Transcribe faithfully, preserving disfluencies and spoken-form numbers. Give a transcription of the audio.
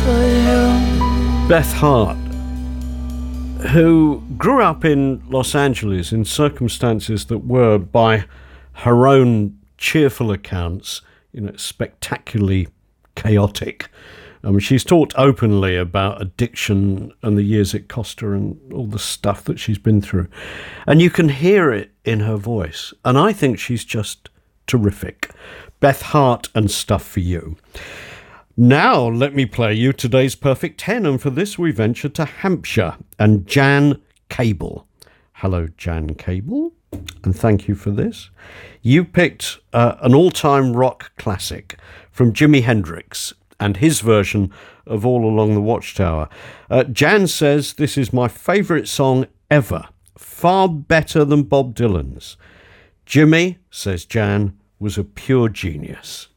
Beth Hart, who grew up in Los Angeles in circumstances that were, by her own cheerful accounts, you know, spectacularly chaotic. Um, she's talked openly about addiction and the years it cost her and all the stuff that she's been through. And you can hear it in her voice. And I think she's just terrific. Beth Hart and Stuff for You. Now let me play you today's Perfect ten, and for this we venture to Hampshire and Jan Cable. Hello, Jan Cable, and thank you for this. You picked uh, an all-time rock classic from Jimi Hendrix and his version of All Along the Watchtower. Uh, Jan says, this is my favourite song ever, far better than Bob Dylan's. Jimmy, says Jan, was a pure genius.